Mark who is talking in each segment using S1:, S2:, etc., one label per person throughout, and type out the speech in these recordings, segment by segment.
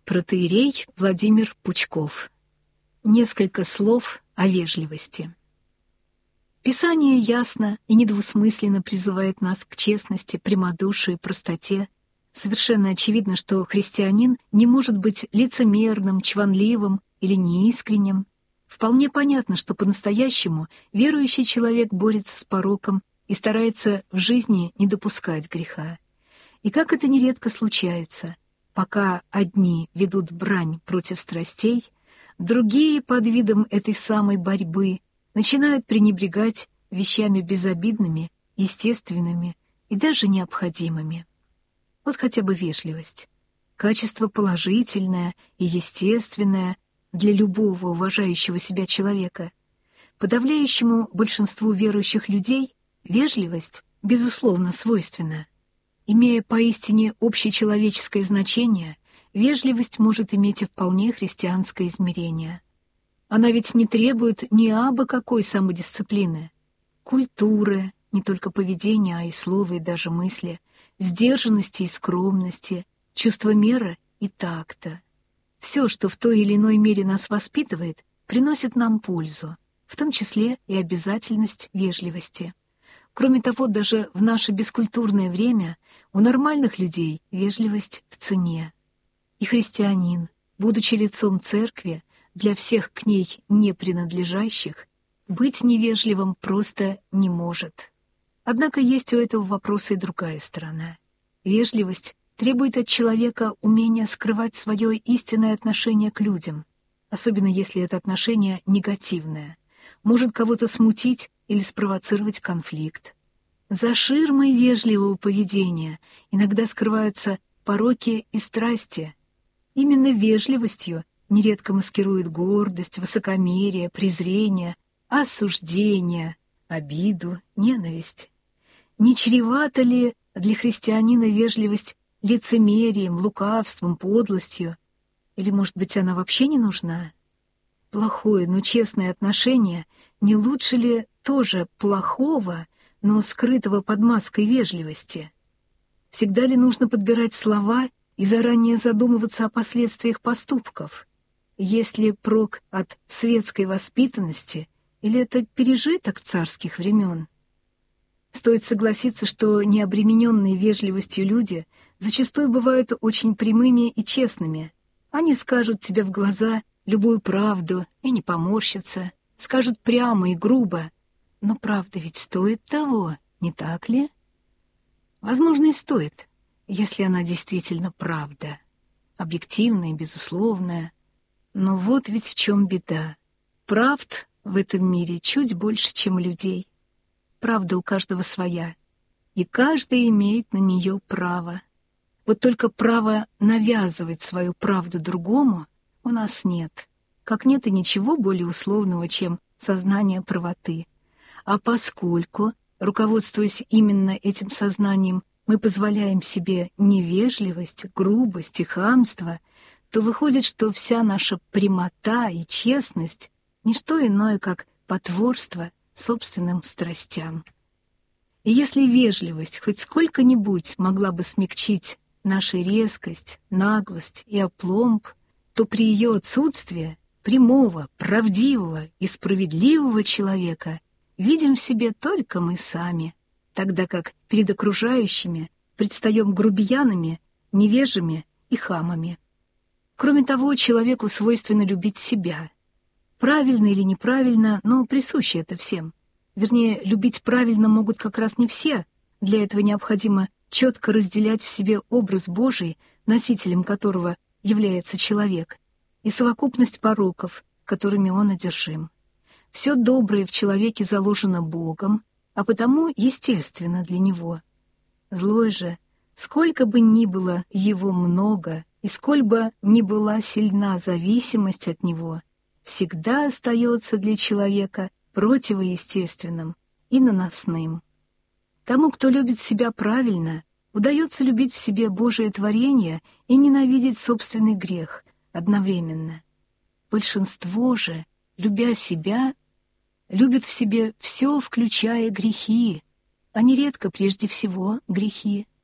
S1: Протоиерей Владимир Пучков. Несколько слов о вежливости. Писание ясно и недвусмысленно призывает нас к честности, прямодушию и простоте. Совершенно очевидно, что христианин не может быть лицемерным, чванливым или неискренним. Вполне понятно, что по-настоящему верующий человек борется с пороком и старается в жизни не допускать греха. И как это нередко случается, пока одни ведут брань против страстей, другие под видом этой самой борьбы начинают пренебрегать вещами безобидными, естественными и даже необходимыми. Вот хотя бы вежливость. Качество положительное и естественное для любого уважающего себя человека. Подавляющему большинству верующих людей вежливость, безусловно, свойственна. Имея поистине общечеловеческое значение, вежливость может иметь и вполне христианское измерение. Она ведь не требует ни абы какой самодисциплины, культуры, не только поведения, а и слова, и даже мысли, сдержанности и скромности, чувства меры и такта. Все, что в той или иной мере нас воспитывает, приносит нам пользу, в том числе и обязательность вежливости. Кроме того, даже в наше бескультурное время у нормальных людей вежливость в цене. И христианин, будучи лицом церкви, для всех к ней не принадлежащих, быть невежливым просто не может. Однако есть у этого вопроса и другая сторона. Вежливость требует от человека умения скрывать свое истинное отношение к людям, особенно если это отношение негативное, может кого-то смутить или спровоцировать конфликт. За ширмой вежливого поведения иногда скрываются пороки и страсти. Именно вежливостью нередко маскирует гордость, высокомерие, презрение, осуждение, обиду, ненависть. Не чревата ли для христианина вежливость лицемерием, лукавством, подлостью? Или, может быть, она вообще не нужна? Плохое, но честное отношение не лучше ли тоже плохого, но скрытого под маской вежливости? Всегда ли нужно подбирать слова и заранее задумываться о последствиях поступков? Есть ли прок от светской воспитанности, или это пережиток царских времен? Стоит согласиться, что необремененные вежливостью люди зачастую бывают очень прямыми и честными. Они скажут тебе в глаза любую правду и не поморщатся, скажут прямо и грубо. Но правда ведь стоит того, не так ли? Возможно, и стоит, если она действительно правда, объективная и безусловная. Но вот ведь в чем беда. Правд в этом мире чуть больше, чем людей. Правда у каждого своя, и каждый имеет на нее право. Вот только права навязывать свою правду другому у нас нет, как нет и ничего более условного, чем сознание правоты. А поскольку, руководствуясь именно этим сознанием, мы позволяем себе невежливость, грубость и хамство, то выходит, что вся наша прямота и честность — не что иное, как потворство собственным страстям. И если вежливость хоть сколько-нибудь могла бы смягчить нашу резкость, наглость и опломб, то при ее отсутствии прямого, правдивого и справедливого человека видим в себе только мы сами, тогда как перед окружающими предстаем грубиянами, невежами и хамами. Кроме того, человеку свойственно любить себя. Правильно или неправильно, но присуще это всем. Вернее, любить правильно могут как раз не все. Для этого необходимо четко разделять в себе образ Божий, носителем которого является человек, и совокупность пороков, которыми он одержим. Все доброе в человеке заложено Богом, а потому естественно для него. Злой же, сколько бы ни было его много, и сколь бы ни была сильна зависимость от него, всегда остается для человека противоестественным и наносным. Тому, кто любит себя правильно, удается любить в себе Божие творение и ненавидеть собственный грех одновременно. Большинство же, любя себя, любит в себе все, включая грехи, а нередко прежде всего грехи.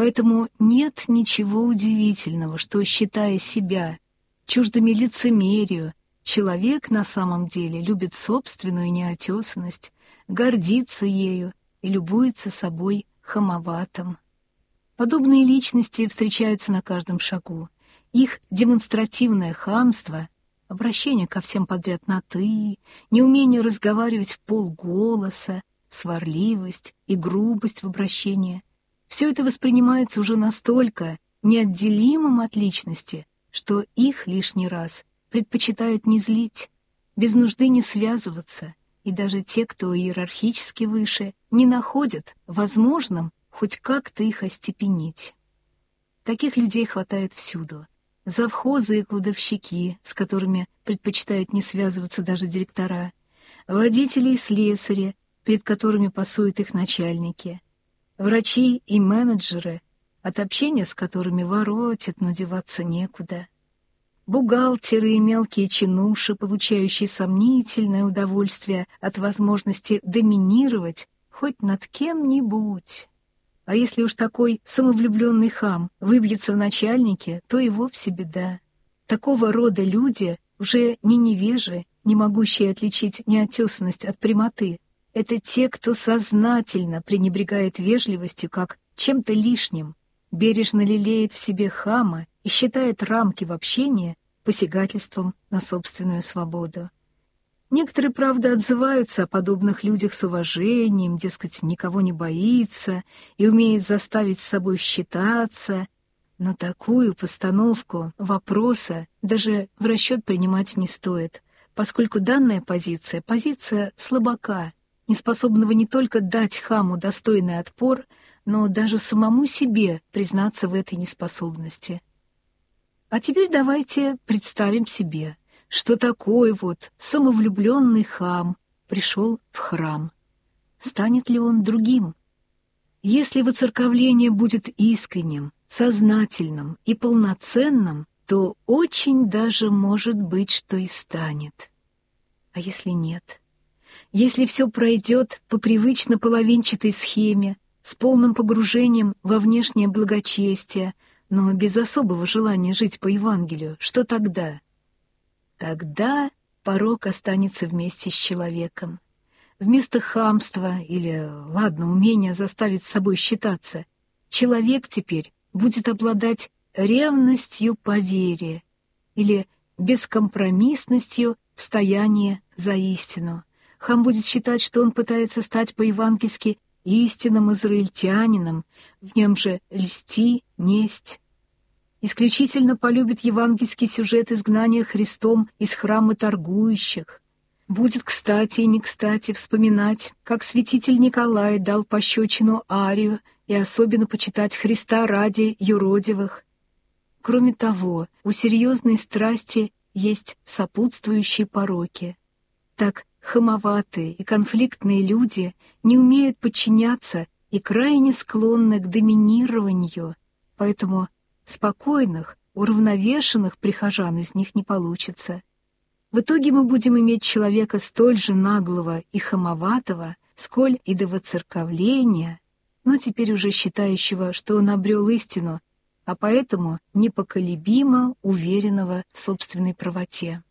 S1: Поэтому нет ничего удивительного, что, считая себя чуждыми лицемерию, человек на самом деле любит собственную неотесанность, гордится ею и любуется собой хамоватым. Подобные личности встречаются на каждом шагу. Их демонстративное хамство, обращение ко всем подряд на «ты», неумение разговаривать в полголоса, сварливость и грубость в обращении — все это воспринимается уже настолько неотделимым от личности, что их лишний раз предпочитают не злить, без нужды не связываться, и даже те, кто иерархически выше, не находят возможным хоть как-то их остепенить. Таких людей хватает всюду. Завхозы и кладовщики, с которыми предпочитают не связываться даже директора, водители и слесари, перед которыми пасуют их начальники, врачи и менеджеры, от общения с которыми воротят, но деваться некуда, бухгалтеры и мелкие чинуши, получающие сомнительное удовольствие от возможности доминировать хоть над кем-нибудь. А если уж такой самовлюбленный хам выбьется в начальнике, то и вовсе беда. Такого рода люди уже не невежи, не могущие отличить неотесанность от прямоты. Это те, кто сознательно пренебрегает вежливостью как чем-то лишним, бережно лелеет в себе хама и считает рамки в общении посягательством на собственную свободу. Некоторые, правда, отзываются о подобных людях с уважением, дескать, никого не боится и умеет заставить с собой считаться, но такую постановку вопроса даже в расчет принимать не стоит, поскольку данная позиция — позиция слабака, неспособного не только дать хаму достойный отпор, но даже самому себе признаться в этой неспособности. А теперь давайте представим себе, что такой вот самовлюбленный хам пришел в храм. Станет ли он другим? Если воцерковление будет искренним, сознательным и полноценным, то очень даже может быть, что и станет. А если нет? Если все пройдет по привычно половинчатой схеме, с полным погружением во внешнее благочестие, но без особого желания жить по Евангелию, что тогда? Тогда порок останется вместе с человеком. Вместо хамства или, ладно, умения заставить с собой считаться, человек теперь будет обладать ревностью по вере или бескомпромиссностью в стоянии за истину. Хам будет считать, что он пытается стать по-евангельски истинным израильтянином, в нем же льсти, несть. Исключительно полюбит евангельский сюжет изгнания Христом из храма торгующих. Будет кстати и не кстати вспоминать, как святитель Николай дал пощечину Арию и особенно почитать Христа ради юродивых. Кроме того, у серьезной страсти есть сопутствующие пороки. Так хамоватые и конфликтные люди не умеют подчиняться и крайне склонны к доминированию, поэтому спокойных, уравновешенных прихожан из них не получится. В итоге мы будем иметь человека столь же наглого и хамоватого, сколь и до воцерковления, но теперь уже считающего, что он обрел истину, а поэтому непоколебимо уверенного в собственной правоте.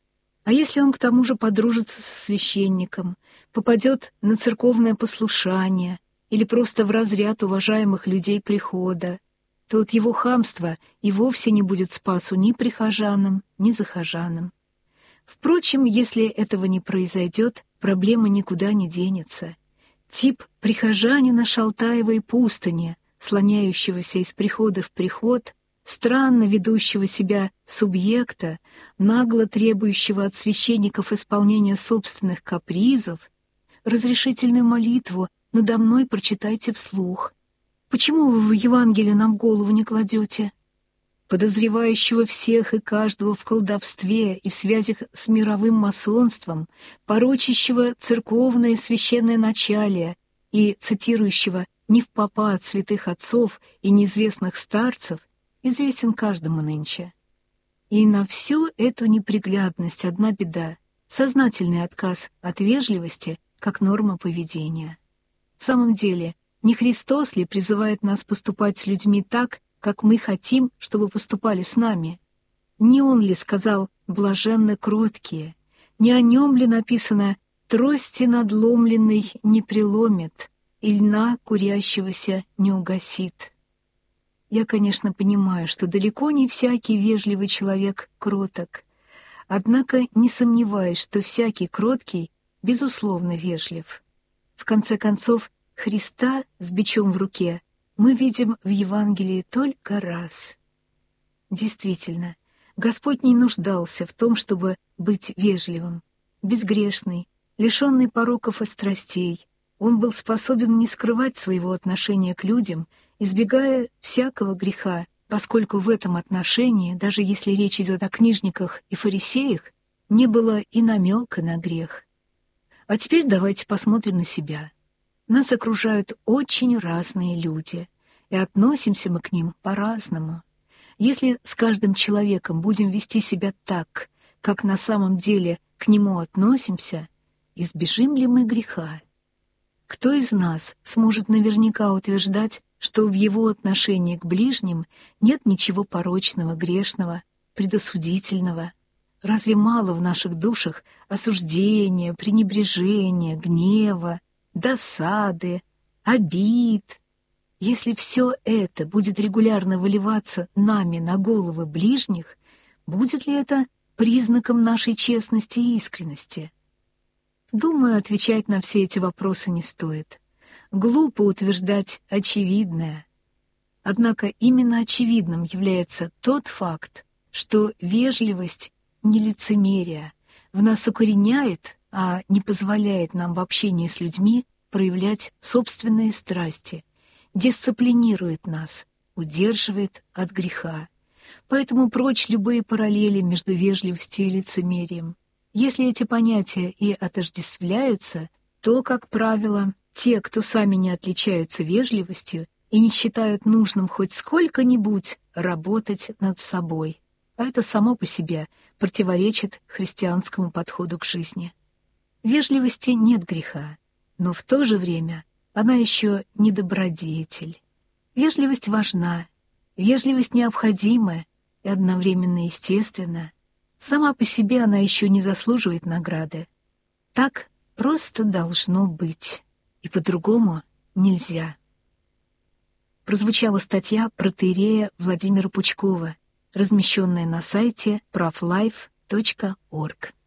S1: А если он к тому же подружится со священником, попадет на церковное послушание или просто в разряд уважаемых людей прихода, то от его хамства и вовсе не будет спасу ни прихожанам, ни захожанам. Впрочем, если этого не произойдет, проблема никуда не денется. Тип прихожанина Шалтаевой пустыни, слоняющегося из прихода в приход, странно ведущего себя субъекта, нагло требующего от священников исполнения собственных капризов, разрешительную молитву надо мной прочитайте вслух. Почему вы в Евангелие нам голову не кладете? Подозревающего всех и каждого в колдовстве и в связях с мировым масонством, порочащего церковное священное началие и цитирующего невпопад святых отцов и неизвестных старцев, известен каждому нынче. И на всю эту неприглядность одна беда — сознательный отказ от вежливости как норма поведения. В самом деле, Не Христос ли призывает нас поступать с людьми так, как мы хотим, чтобы поступали с нами? Не Он ли сказал «блаженны кроткие»? Не о Нем ли написано «трости надломленной не преломит, и льна курящегося не угасит»? Я, конечно, понимаю, что далеко не всякий вежливый человек кроток. Однако не сомневаюсь, что всякий кроткий, безусловно, вежлив. В конце концов, Христа с бичом в руке мы видим в Евангелии только раз. Действительно, Господь не нуждался в том, чтобы быть вежливым. Безгрешный, лишенный пороков и страстей, Он был способен не скрывать своего отношения к людям, избегая всякого греха, поскольку в этом отношении, даже если речь идет о книжниках и фарисеях, не было и намека на грех. А теперь давайте посмотрим на себя. Нас окружают очень разные люди, и относимся мы к ним по-разному. Если с каждым человеком будем вести себя так, как на самом деле к нему относимся, избежим ли мы греха? Кто из нас сможет наверняка утверждать, что в его отношении к ближним нет ничего порочного, грешного, предосудительного? Разве мало в наших душах осуждения, пренебрежения, гнева, досады, обид? Если все это будет регулярно выливаться нами на головы ближних, будет ли это признаком нашей честности и искренности? Думаю, отвечать на все эти вопросы не стоит. Глупо утверждать очевидное. Однако именно очевидным является тот факт, что вежливость не лицемерие, в нас укореняет, а не позволяет нам в общении с людьми проявлять собственные страсти, дисциплинирует нас, удерживает от греха. Поэтому прочь любые параллели между вежливостью и лицемерием. Если эти понятия и отождествляются, то, как правило, те, кто сами не отличаются вежливостью и не считают нужным хоть сколько-нибудь работать над собой, а это само по себе противоречит христианскому подходу к жизни. В вежливости нет греха, но в то же время она еще не добродетель. Вежливость важна, вежливость необходима и одновременно естественна. Сама по себе она еще не заслуживает награды. Так просто должно быть, и по-другому нельзя. Прозвучала статья протоиерея Владимира Пучкова, размещенная на сайте pravlife.org.